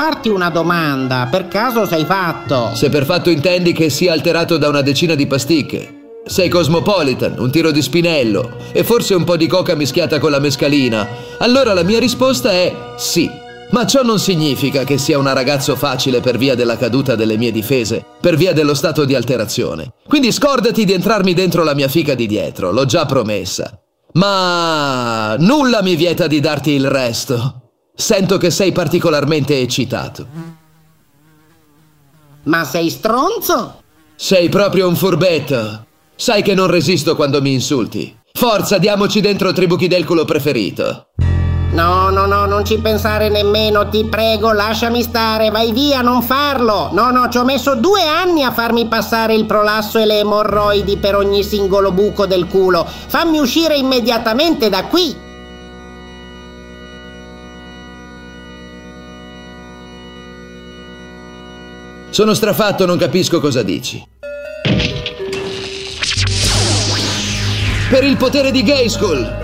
farti una domanda. Per caso sei fatto? Se per fatto intendi che sia alterato da una decina di pasticche. Sei Cosmopolitan, un tiro di spinello e forse un po' di coca mischiata con la mescalina. Allora la mia risposta è sì. Ma ciò non significa che sia un ragazzo facile per via della caduta delle mie difese, per via dello stato di alterazione. Quindi scordati di entrarmi dentro la mia fica di dietro, l'ho già promessa. Ma nulla mi vieta di darti il resto. Sento che sei particolarmente eccitato. Ma sei stronzo? Sei proprio un furbetto. Sai che non resisto quando mi insulti. Forza, diamoci dentro Tribuchi del culo preferito. No, non ci pensare nemmeno, ti prego, lasciami stare, vai via, non farlo. No, ci ho messo 2 anni a farmi passare il prolasso e le emorroidi per ogni singolo buco del culo. Fammi uscire immediatamente da qui. Sono strafatto, non capisco cosa dici. Per il potere di Grayskull!